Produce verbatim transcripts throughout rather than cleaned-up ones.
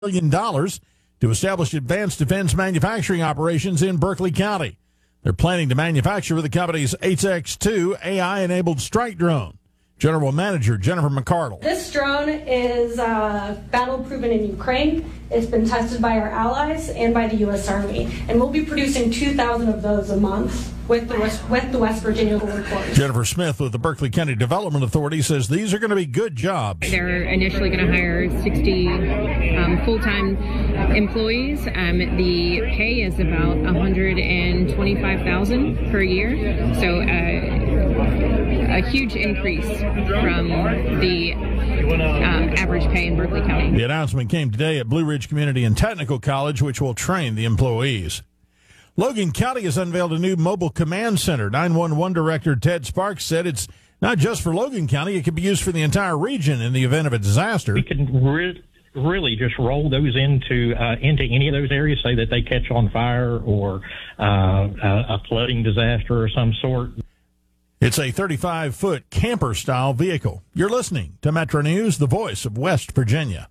million dollars to establish advanced defense manufacturing operations in Berkeley County. They're planning to manufacture with the company's H X two A I-enabled strike drone. General Manager Jennifer McCardle. This drone is uh, battle-proven in Ukraine. It's been tested by our allies and by the U S Army. And we'll be producing two thousand of those a month with the West, with the West Virginia Gold Corps. Jennifer Smith with the Berkeley County Development Authority says these are going to be good jobs. They're initially going to hire sixty um, full-time employees. Um, the pay is about one hundred twenty-five thousand dollars per year. So uh, a huge increase from the um, average pay in Berkeley County. The announcement came today at Blue Ridge Community and Technical College, which will train the employees. Logan County has unveiled a new mobile command center. nine one one Director Ted Sparks said it's not just for Logan County, it could be used for the entire region in the event of a disaster. We can re- really just roll those into uh, into any of those areas, say that they catch on fire or uh, a, a flooding disaster or some sort. It's a thirty-five foot camper-style vehicle. You're listening to Metro News, the voice of West Virginia.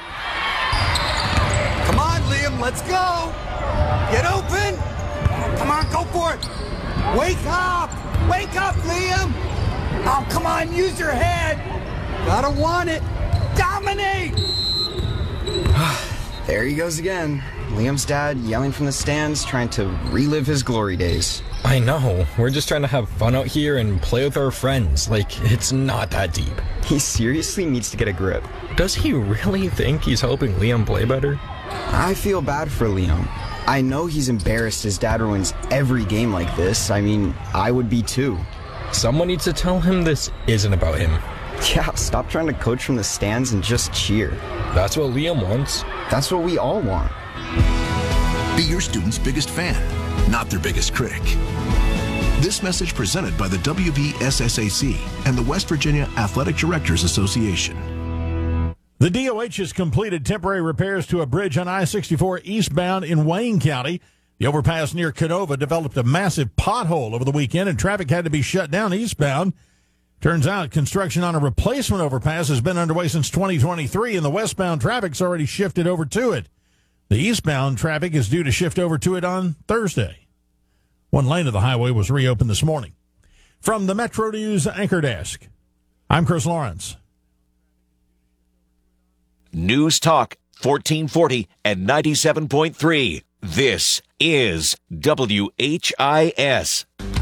Come on, Liam, let's go. Get open. Come on, go for it. Wake up. Wake up, Liam. Oh, come on, use your head. Gotta want it. Dominate. There he goes again. Liam's dad yelling from the stands, trying to relive his glory days. I know. We're just trying to have fun out here and play with our friends. Like, it's not that deep. He seriously needs to get a grip. Does he really think he's helping Liam play better? I feel bad for Liam. I know he's embarrassed his dad ruins every game like this. I mean, I would be too. Someone needs to tell him this isn't about him. Yeah, stop trying to coach from the stands and just cheer. That's what Liam wants. That's what we all want. Be your student's biggest fan, not their biggest critic. This message presented by the W V S S A C and the West Virginia Athletic Directors Association. The D O H has completed temporary repairs to a bridge on I sixty-four eastbound in Wayne County. The overpass near Canova developed a massive pothole over the weekend, and traffic had to be shut down eastbound. Turns out construction on a replacement overpass has been underway since twenty twenty-three, and the westbound traffic's already shifted over to it. The eastbound traffic is due to shift over to it on Thursday. One lane of the highway was reopened this morning. From the Metro News Anchor Desk, I'm Chris Lawrence. News Talk fourteen forty and ninety-seven point three. This is W H I S.